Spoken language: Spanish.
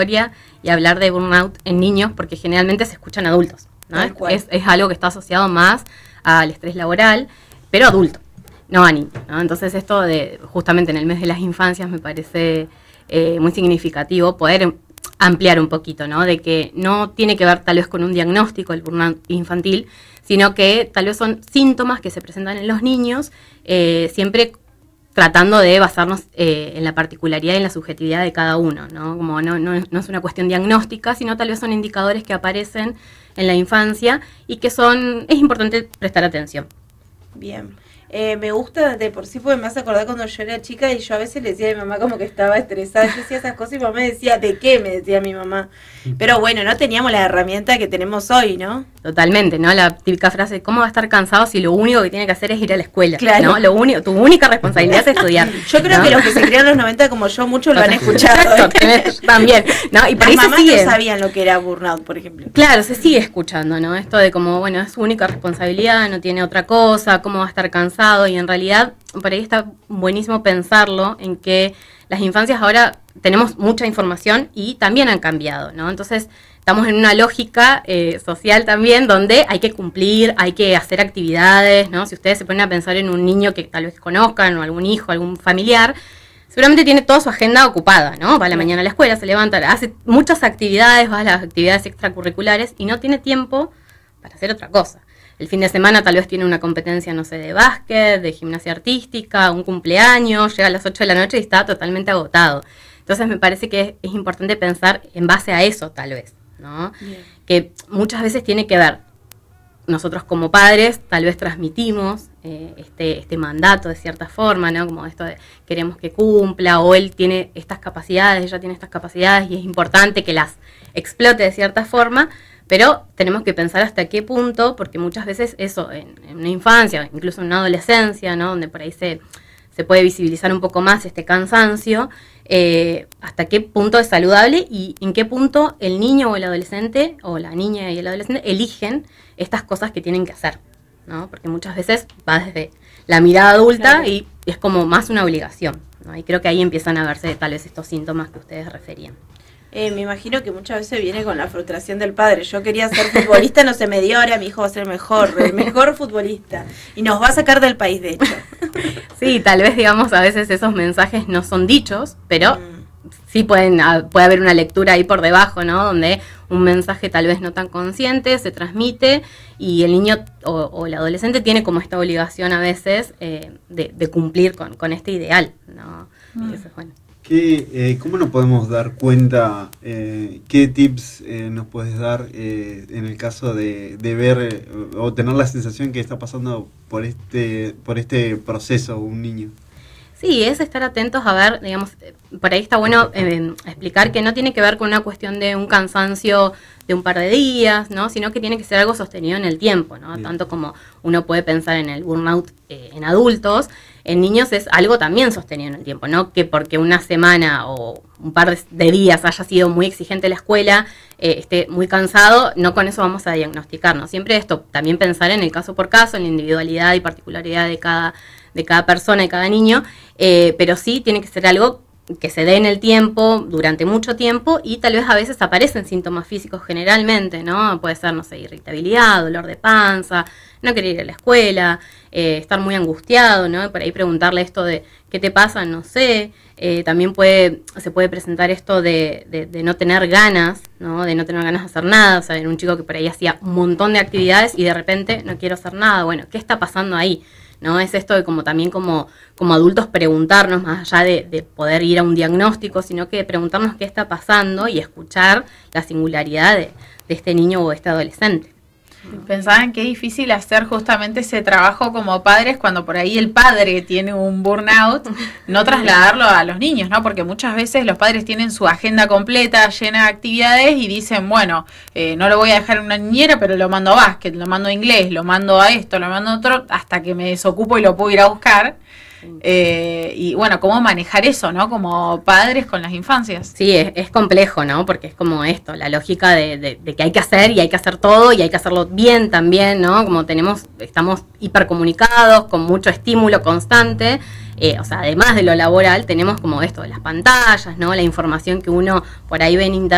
historia y hablar de burnout en niños porque generalmente se escuchan adultos, ¿no? Es algo que está asociado más al estrés laboral, pero adulto, no a niños, ¿no? Entonces esto de justamente en el mes de las infancias me parece muy significativo poder ampliar un poquito, ¿no? De que no tiene que ver tal vez con un diagnóstico el burnout infantil, sino que tal vez son síntomas que se presentan en los niños, siempre tratando de basarnos en la particularidad y en la subjetividad de cada uno, ¿no? Como no es una cuestión diagnóstica, sino tal vez son indicadores que aparecen en la infancia y que es importante prestar atención. Bien. Me gusta de por sí porque me hace acordar cuando yo era chica y yo a veces le decía a mi mamá como que estaba estresada, yo decía esas cosas y mi mamá me decía, ¿de qué? Me decía mi mamá. Pero bueno, no teníamos la herramienta que tenemos hoy, ¿no? Totalmente, ¿no? La típica frase, ¿cómo va a estar cansado si lo único que tiene que hacer es ir a la escuela? Claro. ¿No? Tu única responsabilidad es estudiar. Yo creo, ¿no?, que los que se criaron en los 90 como yo, muchos lo han escuchado. Exacto, también, ¿no? Y por ahí las mamás se sigue. no sabían lo que era burnout, por ejemplo. Claro, se sigue escuchando, ¿no? Esto de como, bueno, es su única responsabilidad, no tiene otra cosa, ¿cómo va a estar cansado? Y en realidad, por ahí está buenísimo pensarlo en que las infancias ahora tenemos mucha información y también han cambiado, ¿no? Entonces, estamos en una lógica social también donde hay que cumplir, hay que hacer actividades, ¿no? Si ustedes se ponen a pensar en un niño que tal vez conozcan o algún hijo, algún familiar, seguramente tiene toda su agenda ocupada, ¿no? Va a la mañana a la escuela, se levanta, hace muchas actividades, va a las actividades extracurriculares y no tiene tiempo para hacer otra cosa. El fin de semana tal vez tiene una competencia, no sé, de básquet, de gimnasia artística, un cumpleaños, llega a las 8 de la noche y está totalmente agotado. Entonces me parece que es importante pensar en base a eso tal vez, ¿no? Bien. Que muchas veces tiene que ver, nosotros como padres tal vez transmitimos este mandato de cierta forma, ¿no? Como esto de queremos que cumpla, o él tiene estas capacidades, ella tiene estas capacidades y es importante que las explote de cierta forma, pero tenemos que pensar hasta qué punto, porque muchas veces eso, en una infancia, incluso en una adolescencia, ¿no? Donde por ahí se puede visibilizar un poco más este cansancio, hasta qué punto es saludable y en qué punto el niño o el adolescente, o la niña y el adolescente, eligen estas cosas que tienen que hacer, ¿no? Porque muchas veces va desde la mirada adulta, claro, y es como más una obligación, ¿no? Y creo que ahí empiezan a verse tal vez estos síntomas que ustedes referían. Me imagino que muchas veces viene con la frustración del padre. Yo quería ser futbolista, no se me dio, ahora mi hijo va a ser el mejor futbolista. Y nos va a sacar del país, de hecho. Sí, tal vez, digamos, a veces esos mensajes no son dichos, pero sí puede haber una lectura ahí por debajo, ¿no? Donde un mensaje tal vez no tan consciente se transmite y el niño o el adolescente tiene como esta obligación a veces de cumplir con este ideal, ¿no? Entonces, bueno. ¿Cómo nos podemos dar cuenta? ¿Qué tips nos puedes dar en el caso de ver o tener la sensación que está pasando por este proceso un niño? Sí, es estar atentos a ver, digamos, por ahí está bueno explicar que no tiene que ver con una cuestión de un cansancio de un par de días, ¿no? Sino que tiene que ser algo sostenido en el tiempo, ¿no? Bien. Tanto como uno puede pensar en el burnout en adultos, en niños es algo también sostenido en el tiempo, ¿no? Que porque una semana o un par de días haya sido muy exigente la escuela, esté muy cansado, no con eso vamos a diagnosticarnos. Siempre esto, también pensar en el caso por caso, en la individualidad y particularidad de cada persona y cada niño, pero sí tiene que ser algo que se dé en el tiempo, durante mucho tiempo, y tal vez a veces aparecen síntomas físicos generalmente, ¿no? Puede ser, no sé, irritabilidad, dolor de panza, no querer ir a la escuela, estar muy angustiado, ¿no? Por ahí preguntarle esto de ¿qué te pasa? No sé. También se puede presentar esto de no tener ganas, ¿no? De no tener ganas de hacer nada, o sea, en un chico que por ahí hacía un montón de actividades y de repente no quiero hacer nada. Bueno, ¿qué está pasando ahí? ¿No? Es esto de también como adultos preguntarnos, más allá de poder ir a un diagnóstico, sino que preguntarnos qué está pasando y escuchar la singularidad de este niño o este adolescente. Pensaba en qué difícil hacer justamente ese trabajo como padres cuando por ahí el padre tiene un burnout, no trasladarlo a los niños, ¿no? Porque muchas veces los padres tienen su agenda completa, llena de actividades y dicen, bueno, no lo voy a dejar en una niñera, pero lo mando a básquet, lo mando a inglés, lo mando a esto, lo mando a otro, hasta que me desocupo y lo puedo ir a buscar. Y bueno, cómo manejar eso, ¿no? Como padres con las infancias. Sí, es complejo, ¿no? Porque es como esto, la lógica de que hay que hacer y hay que hacer todo y hay que hacerlo bien también, ¿no? Como estamos hipercomunicados, con mucho estímulo constante, o sea, además de lo laboral, tenemos como esto de las pantallas, ¿no? La información que uno por ahí ve en internet.